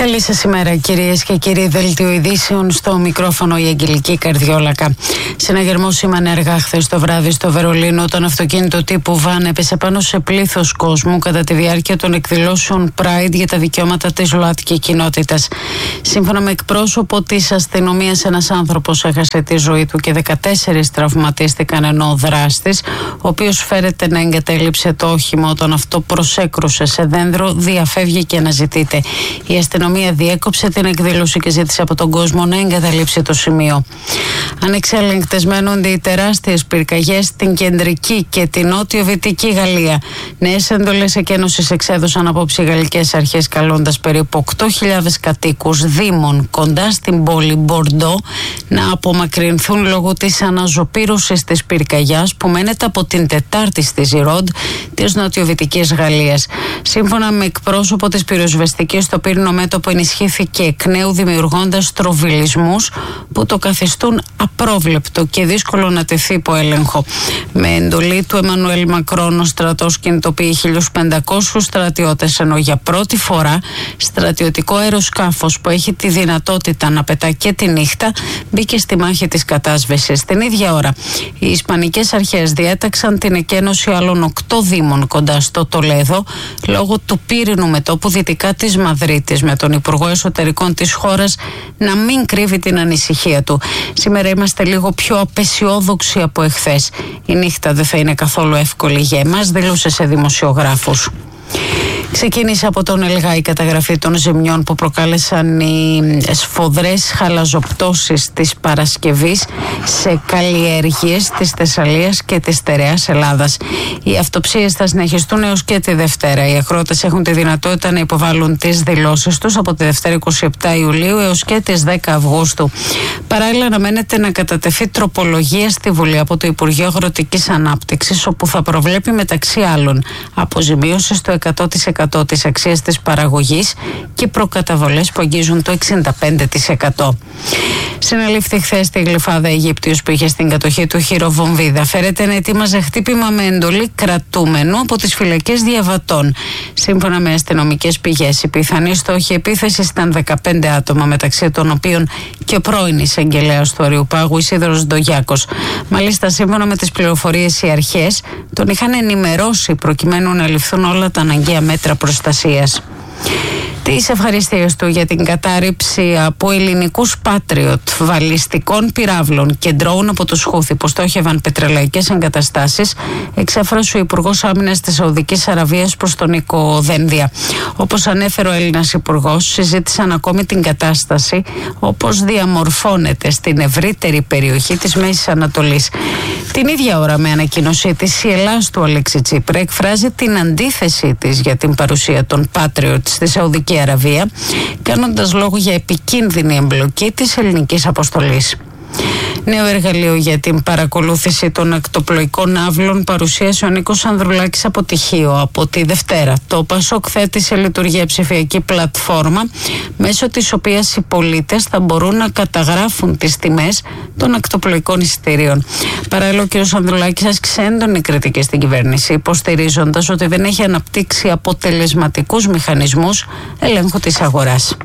Καλή σας ημέρα, κυρίες και κύριοι. Δελτίο ειδήσεων, στο μικρόφωνο η Αγγελική Καρδιόλακα. Συναγερμό σήμανε αργά χθες το βράδυ στο Βερολίνο, όταν αυτοκίνητο τύπου βαν έπεσε πάνω σε πλήθος κόσμου κατά τη διάρκεια των εκδηλώσεων Pride για τα δικαιώματα της ΛΟΑΤΚΙ κοινότητας. Σύμφωνα με εκπρόσωπο της αστυνομίας, ένας άνθρωπος έχασε τη ζωή του και 14 τραυματίστηκαν, ενώ ο δράστης, ο οποίος φέρεται να εγκατέλειψε το όχημα όταν αυτό προσέκρουσε σε δέντρο, διαφεύγει και αναζητείται. Η αστυνομία διέκοψε την εκδήλωση και ζήτησε από τον κόσμο να εγκαταλείψει το σημείο. Ανεξέλεγκτες μένονται οι τεράστιες πυρκαγιές στην κεντρική και την νότιο-βυτική Γαλλία. Νέες εντολές εκένωσης εξέδωσαν απόψε οι γαλλικές αρχές, καλώντας περίπου 8.000 κατοίκους δήμων κοντά στην πόλη Μπορντό να απομακρυνθούν λόγω της αναζωπήρωσης της πυρκαγιάς που μένεται από την Τετάρτη στη Ζιρόντ της νοτιοβυτικής Γαλλίας. Σύμφωνα με εκπρόσωπο της πυροσβεστικής, το πύρινο μέτωπο ενισχύθηκε εκ νέου, δημιουργώντας τροβιλισμούς που το καθιστούν απρόβλεπτο και δύσκολο να τεθεί υπό έλεγχο. Με εντολή του Εμμανουέλ Μακρόν, ο στρατός κινητοποιεί 1.500 στρατιώτες, ενώ για πρώτη φορά στρατιωτικό αεροσκάφος που έχει τη δυνατότητα να πετά και τη νύχτα μπήκε στη μάχη της κατάσβεσης. Την ίδια ώρα, οι Ισπανικές αρχές διέταξαν την εκένωση άλλων 8 δήμων κοντά στο Τολέδο λόγω του πύρινου μετώπου δυτικά της Μαδρίτης, με τον Υπουργό Εσωτερικών της χώρας να μην κρύβει την ανησυχία του. Σήμερα είμαστε λίγο πιο απεσιόδοξοι από εχθές. Η νύχτα δεν θα είναι καθόλου εύκολη για εμάς, δήλωσε σε δημοσιογράφους. Ξεκίνησε από τον ΕΛΓΑ η καταγραφή των ζημιών που προκάλεσαν οι σφοδρές χαλαζοπτώσεις της Παρασκευής σε καλλιέργειες της Θεσσαλίας και της στερεάς Ελλάδας. Οι αυτοψίες θα συνεχιστούν έως και τη Δευτέρα. Οι αγρότες έχουν τη δυνατότητα να υποβάλουν τις δηλώσεις τους από τη Δευτέρα 27 Ιουλίου έως και τις 10 Αυγούστου. Παράλληλα, αναμένεται να κατατεθεί τροπολογία στη Βουλή από το Υπουργείο Αγροτικής Ανάπτυξης, όπου θα προβλέπει μεταξύ άλλων αποζημίωση στο 100% της αξίας της παραγωγής και προκαταβολές που αγγίζουν το 65%. Συνελήφθη χθες στη Γλυφάδα Αιγύπτιος που είχε στην κατοχή του χειροβομβίδα. Φέρεται να ετοίμαζε χτύπημα με εντολή κρατούμενου από τις φυλακές Διαβατών. Σύμφωνα με αστυνομικές πηγές, οι πιθανοί στόχοι επίθεσης ήταν 15 άτομα, μεταξύ των οποίων και ο πρώην εισαγγελέας του Αριουπάγου, Ισίδωρος Ντογιάκος. Μάλιστα, σύμφωνα με τις πληροφορίες, οι αρχές τον είχαν ενημερώσει προκειμένου να ληφθούν όλα τα αναγκαία μέτρα προστασίας. Τις ευχαριστίες του για την κατάρριψη από ελληνικούς Patriot βαλιστικών πυράβλων και ντρόουν από τους Χούθη που στόχευαν πετρελαϊκές εγκαταστάσεις εξέφρασε ο Υπουργός Άμυνας της Σαουδικής Αραβίας προς τον Νίκο Δένδια. Όπως ανέφερε ο Έλληνας Υπουργός, συζήτησαν ακόμη την κατάσταση όπως διαμορφώνεται στην ευρύτερη περιοχή της Μέσης Ανατολής. Την ίδια ώρα, με ανακοίνωσή της, η Ελλάς του Αλέξη Τσίπρα εκφράζει την αντίθεσή της για την παρουσία των Patriot στη Σαουδική Αραβία, κάνοντας λόγο για επικίνδυνη εμπλοκή της ελληνικής αποστολής. Νέο εργαλείο για την παρακολούθηση των ακτοπλοϊκών ναύλων παρουσίασε ο Νίκος Ανδρουλάκης από Τυχείο. Από τη Δευτέρα, το ΠΑΣΟΚ θέτει σε λειτουργία ψηφιακή πλατφόρμα, μέσω της οποίας οι πολίτες θα μπορούν να καταγράφουν τις τιμές των ακτοπλοϊκών εισιτήριων. Παράλληλα, ο κ. Ανδρουλάκης άσκησε έντονη κριτική στην κυβέρνηση, υποστηρίζοντας ότι δεν έχει αναπτύξει αποτελεσματικούς μηχανισμούς ελέγχου της αγοράς.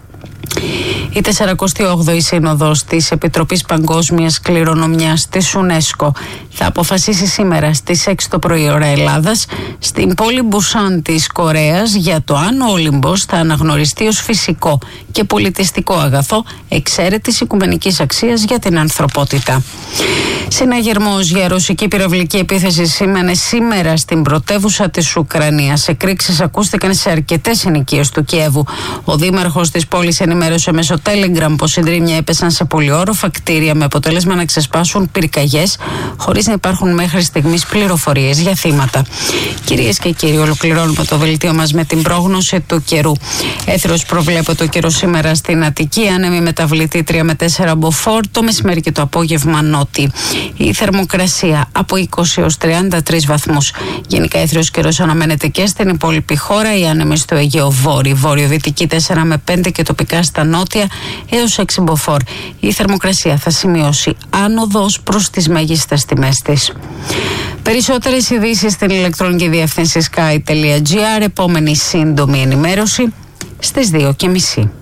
Η 48η Σύνοδος της Επιτροπής Παγκόσμιας Κληρονομιάς της UNESCO θα αποφασίσει σήμερα στις 6 το πρωί ώρα Ελλάδας στην πόλη Μπουσάν της Κορέας για το αν ο Όλυμπος θα αναγνωριστεί ως φυσικό και πολιτιστικό αγαθό εξαίρετης οικουμενικής αξίας για την ανθρωπότητα. Συναγερμός για ρωσική πυραυλική επίθεση σήμανε σήμερα στην πρωτεύουσα της Ουκρανίας. Εκρήξεις ακούστηκαν σε αρκετές συνοικίες του Κιέβου. Ο δήμαρχος της πόλης ενημέρωσε μέσω Telegram πως συντρίμμια έπεσαν σε πολυόροφα κτίρια με αποτέλεσμα να ξεσπάσουν πυρκαγιές, χωρίς να υπάρχουν μέχρι στιγμής πληροφορίες για θύματα. Κυρίες και κύριοι, ολοκληρώνουμε το δελτίο μας με την πρόγνωση του καιρού. Έθρος προβλέπεται ο καιρός σήμερα στην Αττική, άνεμη μεταβλητή 3 με 4 μποφόρ, το μεσημέρι και το απόγευμα νότι. Η θερμοκρασία από 20 έως 33 βαθμούς. Γενικά έθρος καιρός αναμένεται και στην υπόλοιπη χώρα, οι άνεμοι στο Αιγαίο Βόρειο, βορειοδυτική 4 με 5 και τοπικά στα νότια έως 6 μποφόρ. Η θερμοκρασία θα σημειώσει άνοδος προς τις μέγιστες τιμές της. Περισσότερες ειδήσεις στην ηλεκτρονική διεύθυνση sky.gr. Επόμενη σύντομη ενημέρωση στις 2:30.